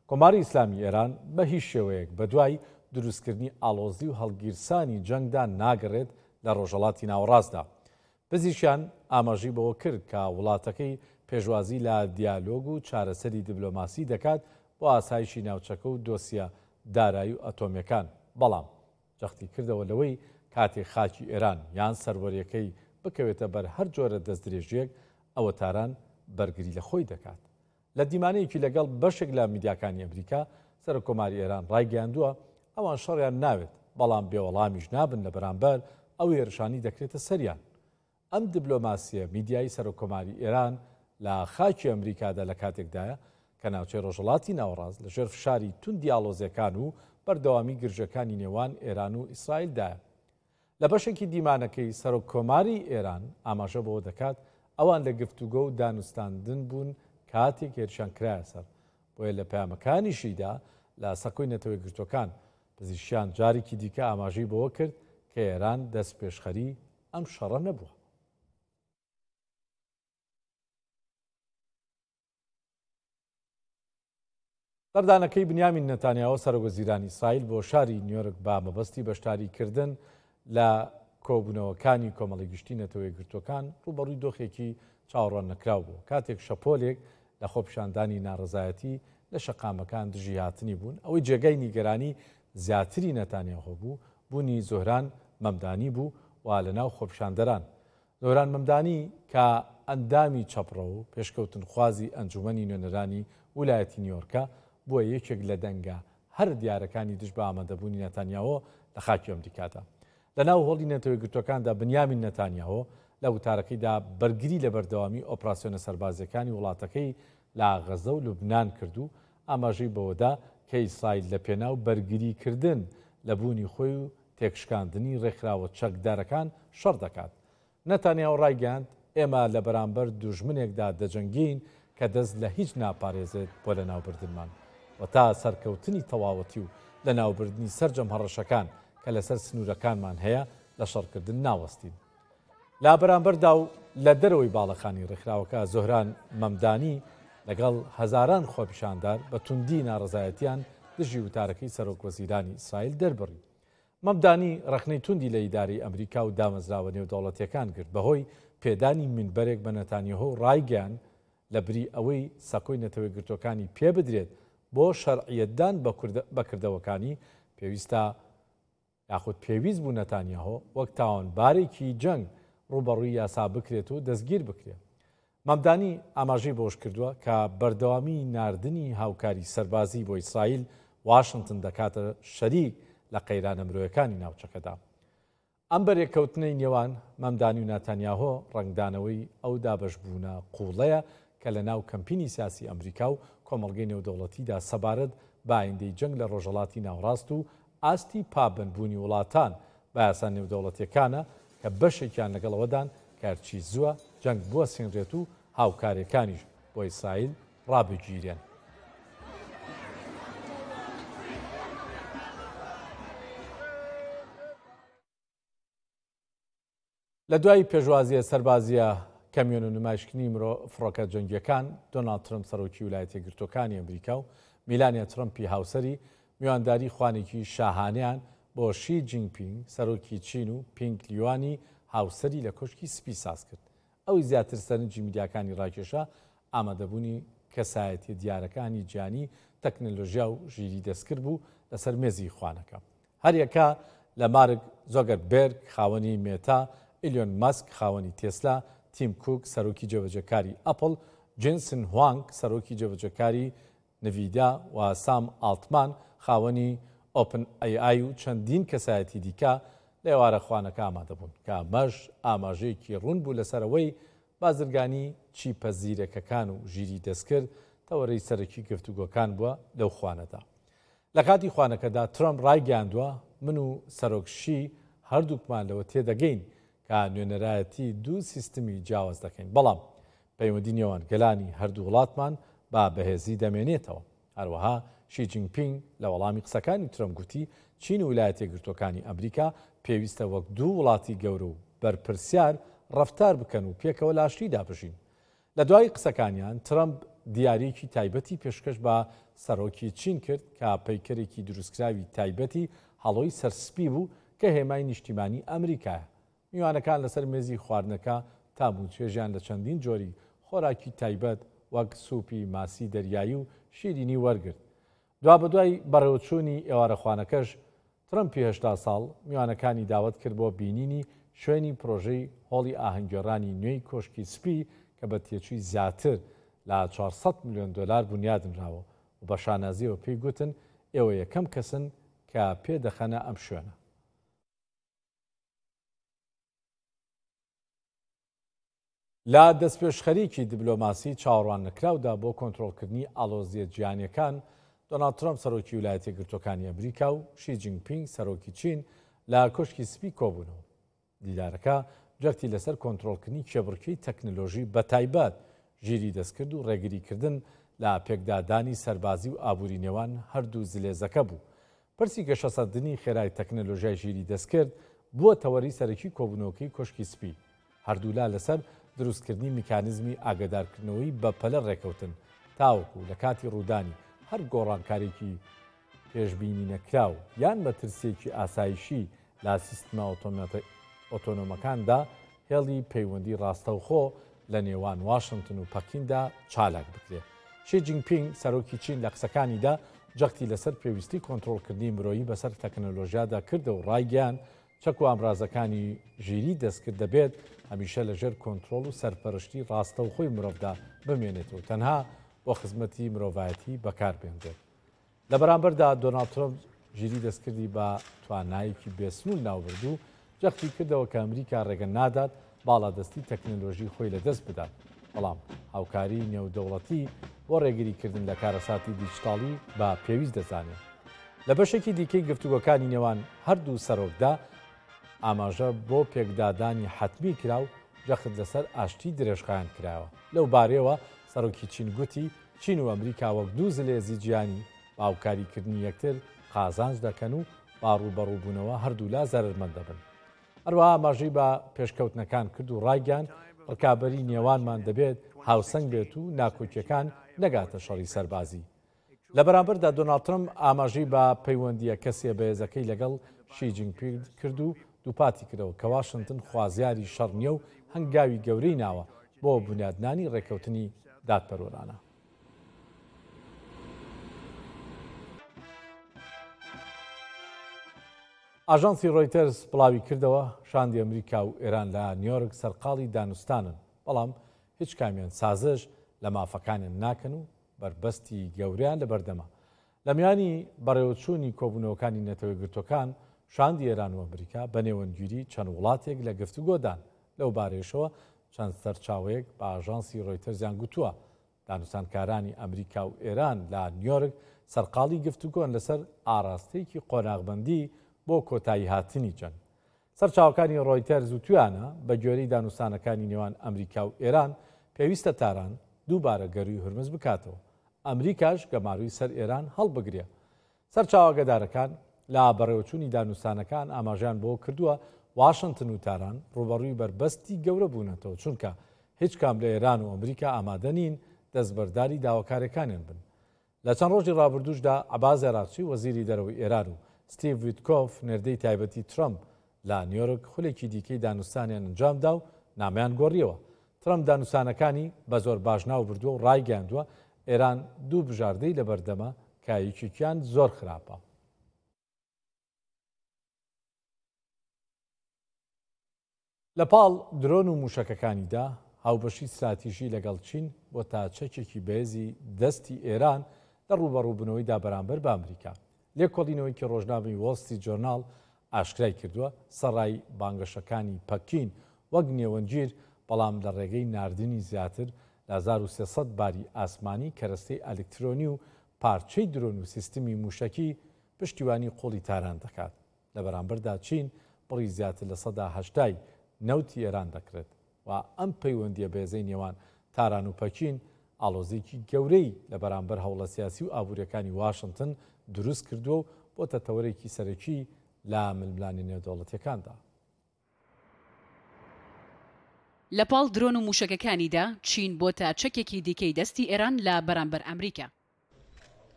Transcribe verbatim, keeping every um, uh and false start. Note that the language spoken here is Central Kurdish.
کۆماری ئیسلامی ئێران بە هیچ شێوەیەک بە دوای دروستکردنی ئاڵۆزی و هەڵگیرسانی جەنگدا ناگەڕێت لە ڕۆژهەڵاتی ناوەڕاستدا. پزیشکیان ئاماژەی بەوە کرد کە وڵاتەکەی پێشوازی لە دیالۆگ و چارەسەری دیبلۆماسی دەکات بۆ ئاسایشی ناوچەکە و دۆسیە دارایی و ئەتۆمیەکان. بەڵام جەختی کردەوە لەوەی کاتێک خاکی ئێران یان سەروەریەکەی بکەوێتە بەر هەر جۆرە دەستدرێژیەک ئەوە تاران بەرگری لە خۆی دەکات. لە دیمانەیەکی لەگەڵ بەشێک لە میدیاکانی ئەمریکا سەرۆکۆماری ئێران ڕایگەیاندووە ئەوان شەڕیان ناوێت، بەڵام بێوەڵامیش نابن لە بەرامبەر ئەو هێرشانی دەکرێتە سەریان. ئەم دیبلۆماسیە میدیای سەرۆکۆماری ئێران لە خاکی ئەمریکادا لە کاتێکدایە کە ناوچەی ڕۆژهەڵاتی ناوەڕاست لەژێر فشاری توندی ئاڵۆزیەکان و بەردەوامی گرژەکانی نێوان ئێران و ئیسرائیلدایە. لە بەشێکی دیمانەکەی سەرۆککۆماری ئێران ئاماژە بەوە دەکات ئەوان لە گفتوگۆ و دانوستاندن بوون کاتێک هێرشیان کرایە سەر. بۆیە لە پەیامەکانیشیدا لە سەکۆی نەتەوەی گرتوەکان پزیشکیان جارێکی دیکە ئاماژەی بەوە کرد کە ئێران دەست پێشخەری ئەم شەڕە نەبووە. سەردانەکەی بنیامین نەتانیاهۆ سەرۆکوەزیرانی ئیسرائیل بۆ شاری نیویۆرک با مەبەستی بەشداریکردن لە کۆبوونەوەکانی کۆمەڵی گشتی نەتەوەی گرتوەکان ڕوبەڕووی دۆخێکی چاوەڕوان نەکراو بوو. کاتێک شەپۆلێک لە خۆپیشاندانی ناڕزایەتی لە شەقامەکان دژی هاتنی بوون، ئەوەی جێگەی نیگەرانی زیاتری نەتانیاهۆ بوو بوونی زۆهران مەمدانی بوو وا لەناو خۆپیشاندەران. زۆهران مەمدانی کە ئەندامی چەپڕە و پێشکەوتن خوازی ئەنجومەنی نوێنەرانی ویلایەتی نیویۆرکە بووە یەکێک لە دەنگە هەر دیارەکانی دژ بە ئامادەبوونی نەتانیاهۆ لە خاکی ئەمریکادا. لە ناو هۆڵی نەتەوەی گرتوەکاندا بنیامین نەتانیاهۆ لە وتارەکەیدا بەرگری لە بەردەوامی ئۆپراسیۆنە سەربازیەکانی وڵاتەکەی لە غەزە و لوبنان کرد و ئاماژەی بەوەدا کە ئیسرائیل لە پێناو بەرگریکردن لە بوونی خۆی و تێکشکاندنی ڕێکخراوە چەکدارەکان شەڕ دەکات. نەتانیاهۆ ڕایگەیاند ئێمە لە بەرامبەر دوژمنێکدا دەجەنگین کە دەست لە هیچ ناپارێزێت بۆ لە ناوبردنمان و تا سەرکەوتنی تەواوەتی و لە ناوبردنی سەرجەم هەڕەشەکان کە لەسەر سنوورەکانمان هەیە لە شەڕکردن ناوەستین. لا بەرامبەردا و لە دەرەوەی باڵەخانی ڕێکخراوەکە زۆهران مەمدانی لەگەڵ هەزاران خۆپیشاندار بە توندی ناڕزایەتیان دژی وتارەکەی سەرۆکوەزیرانی ئیسرائیل دەربڕی. مەمدانی ڕەخنەی توندی لە ئیداری ئەمریکا و دامەزراوە نێودەوڵەتیەکان کرد بەهۆی پێدانی منبەرێک بە نەتانیاهۆ ڕایگەیان لە بری ئەوەی سەکۆی نەتەوەی گرتوەکانی پێ بدرێت بۆ شەرعیەتدان بەکردەوەکانی پێویستە یاخود پێویست بوو نەتانیاهۆ وەک تاوانبارێکی جەنگ ڕوبەڕووی یاسا بکرێت و دەستگیر بکرێت. مەمدانی ئاماژەی بۆش کردووە کە بەردەوامی ناردنی هاوکاری سەربازی بۆ ئیسرائیل واشنگتن دەکاتە شەریک لە قەیرانە مرۆیەکانی ناوچەکەدا. ئەم بەرێککەوتنەی نێوان مەمدانی و نەتانیاهۆ ڕنگدانەوەی ئەو دابەشبوونە قوڵەیە کە لە ناو کەمپینی سیاسی ئەمریکا و کۆمەڵگەی نێودەوڵەتیدا سەبارەت بە ئایندەی جەنگ لە ڕۆژهەڵاتی ناوڕاست و ئاستی پابندبوونی وڵاتان بە یاسا نێودەوڵەتیەکانە کە بەشێکیان لەگەڵەوەدان کارچی زووە جەنگ بووە سینرێت و هاوکارەکانیش بۆ ئیسرائیل ڕابگیرێن. لە دوای پێشوازیە سەربازیە کەمیۆن و نمایشکردنی مرۆ فڕۆکە جەنگیەکان دۆناڵد ترەمپ سەرۆکی ویلایەتە یەکگرتووەکانی ئەمریکا و میلانیا ترەمپی هاوسەری میوانداری خوانێکی شاهانەیان بۆ شی جینپینگ سەرۆکی چین و پینگ لیوانی هاوسەری لە کۆشکی سپی ساز کرد. ئەوی زیاتر سەرنجی میدیاکانی ڕاکێشە ئامادەبوونی کەسایەتی دیارەکانی گیانی تەکنەلۆژیا و ژیری دەستکرد بوو لەسەر مێزی خوانەکە. هەریەکە لە مارک زۆگەربێرگ خاوەنی مێتا، ئیلۆن ماسک خاوەنی تێسلا، تیم کوک سەرۆکی جێبەجەکاری ئەپڵ، جێنسن هوانگ سەرۆکی جێبەجەکاری نڤیدا و سام ئاڵتمان خاوەنی ئۆپن ئەی ئای و چەندین کەسایەتی دیکە لە ئێوارە خوانەکە ئامادەبوون کە مەش ئاماژەیەکی ڕوون بوو لەسەرەوەی بازرگانی چیپە زیرەکەکان و ژیری دەستکرد تەوەرەی سەرەکی گفتوگۆکان بووە لەو خوانەدا. لە کاتی خوانەکەدا ترەمپ ڕایگەیاندووە من و سەرۆکشی هەردووکمان لەوە تێدەگەین کە نوێنەرایەتی دوو سیستمی جیاواز دەکەین، بەڵام پەیوەندی نێوان گەلانی هەردوو وڵاتمان با بەهێزی دەمێنێتەوە. هەروەها شی جینپینگ لە وەڵامی قسەکانی ترەمپ گوتی چین و ویلایەتە یەکگرتووەکانی ئەمریکا پێویستە وەک دوو وڵاتی گەورە و بەرپرسیار ڕەفتار بکەن و پێکەوە لاشتی دابژین. لە دوای قسەکانیان ترەمپ دیارێکی تایبەتی پێشکەش بە سەرۆکی چین کرد کە پەیکەرێکی دروستکراوی تایبەتی هەڵۆی سەرسپی بوو کە هێمای نیشتیمانی ئەمریکایە. میوانەکان لەسەر مێزی خواردنەکە تابوو توێژیان لە چەندین جۆری خۆراکی تایبەت وەک سوپی ماسی دەریایی و شیرینی وەرگرت. دوا بەدوای بەڕێوەچوونی ئێوارەخوانەکەش ترەمپی هەشتا ساڵ میوانەکانی داوت کرد بۆ بینینی شوێنی پرۆژەی هۆڵی ئاهەنگگێڕانی نوێی کۆشکی سپی کە بە تێچووی زیاتر لە چوارسەد میلیۆن دۆلار بنیادنراوە و بە شانازیەوە پێی گوتن ئێوە یەکەم کەسن کە پێدەخەنە ئەم شوێنە. لا دەستپێشخەریکی دیبلۆماسی چاوەڕوان نەکراودا بۆ کۆنتڕۆڵکردنی ئاڵۆزیە جیهانیەکان دۆناڵد ترەمپ سەرۆکی ویلایەتە یەکگرتووەکانی ئەمریکا و شی جینپینگ سەرۆکی چین لە کۆشکی سپی کۆبوونەوە. دیدارەکە جەکتی لەسەر کۆنتڕۆڵکردنی کێبڕکەی تەکنەلۆژی بەتایبەت ژیری دەستکرد و ڕێگریکردن لە پێکدادانی سەربازی و ئابووری نێوان هەردوو زلێزەکە بوو. پرسی گەشەسەردنی خێرای تەکنەلۆژیای ژیری دەستکرد بووە تەوەری سەرەکی کۆبوونەوەکەی کۆشکی سپی. هەردوولا لەسەر دروستکردنی میکانیزمی ئاگادارکردنەوەی بەپەلە ڕێکەوتن تاوەکو لە کاتی ڕوودانی هەر گۆڕانکارێکی پێشبینی نەکراو یان بە ترسێکی ئاسایشی لا سیستما ئۆتۆنۆمەکاندا هێڵی پەیوەندی ڕاستەوخۆ لە نێوان واشنگتن و پەکیندا چالاک بکرێت. شی جینپینگ سەرۆکی چین لە قسەکانیدا جەختی لەسەر پێویستی کۆنتڕۆڵکردنی مرۆیی بەسەر تەکنەلۆژیادا کردە و ڕایگەیان چەک و ئامرازەکانی ژیری دەستکرد دەبێت هەمیشە لەژێر کۆنتڕۆڵ و سەرپەرشتی ڕاستەوخۆی مرۆڤدا بمێنێتەوە تەنها بۆ خزمەتی مرۆڤایەتی بەکاربێنرێت. لە بەرامبەردا دۆناڵد ترەمپ ژیری دەستکردی بە توانایەکی بێسنوول ناوبرد و جەختی کردەوە کە ئەمریکا ڕێگە نادات باڵادەستی تەکنەلۆژی خۆی لەدەست بدات. بەڵام هاوکاری نێودەوڵەتی بۆ ڕێگریکردن لە کارەساتی دیجیتاڵی بە پێویست دەزانێت. لە بەشێکی دیکەی گفتوگۆکانی نێوان هەردوو سەرۆکدا ئاماژە بۆ پێکدادانی حتمی کرا و جەخت لەسەر ئاشتی درێژخایان کراوە. لەو بارەوە سەرۆکی چین گوتی چین و ئەمریکا وەک دوو زلێزی گیانی باوکاریکردنی یەکتر قازانج دەکەن و باڕوبەڕووبوونەوە هەردوولا زەرمەند دەبن. هەروەها ئاماژەی بە پێشکەوتنەکان کرد و ڕایگەیان ڕکابەری نێوانمان دەبێت هاوسەنگ بێت و ناکۆکیەکان نەگاتە شەڕی سەربازی. لە بەرامبەردا دۆناڵد ترەمپ ئاماژەی بە پەیوەندیە کەسێ بەهێزەکەی لەگەڵ شی جینپینگ کرد و دووپاتی کردەوە کە واشنگتن خوازیاری شەڕ نییە و هەنگاوی گەورەی ناوە بۆ بنیادنانی ڕێکەوتنی دادپەروەرانە. ئاژانسی ڕۆیتەرز بڵاوی کردەوە شاندی ئەمریکا و ئێران لە نیویۆرک سەرقاڵی دانوستانن، بەڵام هیچ کامیان سازش لە مافەکانیان ناکەن و بربەستی گەوریان لە بەردەما. لە میانی بەڕێوەچوونی کۆبوونەوەکانی نەتەوەی گرتوەکان شاندی ئێران و ئەمریکا بە نێوەندگیری چەند وڵاتێک لە گفتوگۆدان. لەو بارێشەوە چەند سەرچاوەیەک بە ئاژانسی ڕۆیتەرزیان گوتووە دانوستانکارانی ئەمریکا و ئێران لە نیویۆرک سەرقاڵی گفتوگۆن لەسەر ئاراستەیەکی قۆناغبەندی بۆ کۆتایی هاتنی جەنگ. سەرچاوەکانی ڕۆیتەرز و توانە بە گوێرەی دانوستانەکانی نێوان ئەمریکا و ئێران پێویستە تاران دووبارە گەروی هورمز بکاتەوە. ئەمریکاش گەماروی سەر ئێران هەڵبگرێ. سەرچاوەگەدارەکان لە بەڕێوەچوونی دانوستانەکان ئاماژیان بۆ کردووە واشنگتن و تاران ڕوبەڕووی بربەستی گەورە بوونەتەوە چونکە هیچ کام لە ئێران و ئەمریکا ئامادە نین دەستبەرداری داواکاریەکانیان بن. لە چەند ڕۆژی ڕابردووشدا عەباس عێراقچی وەزیری دەرەوەی ئێران و ستیڤ ویتکۆف نێردەی تایبەتی ترەمپ لە نیویۆرک خولێکی دیکەی دانوستانیان ئەنجامدا و نامیان گۆڕیەوە. ترەمپ دانوستانەکانی بە زۆر باش ناو بردووە و ڕایگەاندووە ئێران دوو بژاردەی لە بەردەمە کە یەکێکیان زۆر خراپە. لە پاڵ درۆن و موشەکەکانیدا هاوبەشی استراتیژی لەگەڵ چین بۆ تا چەکێکی بەهێزی دەستی ئێران لە ڕوبەڕووبوونەوەیدا بەرامبەر بە ئەمریکا. لێکۆڵینەوەی کە ڕۆژنامەی وۆڵ جۆرناڵ ئاشکرای کردووە سەرای بانگەشەکانی پەکین وەک نێوەنگیر بەڵام لە ڕێگەی ناردنی زیاتر لە هەزار و سێسەد باری ئاسمانی کەرەستەی ئەلکترۆنی و پارچەی درۆن و سیستمی موشەکی پشتیوانی قۆڵی تاران دەکات. لە بەرامبەردا چین بڕی زیاتر لە سەدا هەشتای نەوتی ئێران دەکرێت و ئەم پەیوەندیە بێزەی نێوان تاران و پەکین ئاڵۆزێکی گەورەی لە بەرامبەر هەوڵە سیاسی و ئابوووریەکانی واشنگتن دروست کردووە و بۆتە تەوەرێکی سەرەکی لە ململانی نێودەوڵەتیەکاندا. لە پاڵ درۆن و موشەکەکانیدا چین بۆتە چەکێکی دیکەی دەستی ئێران لە بەرامبەر ئەمریکا.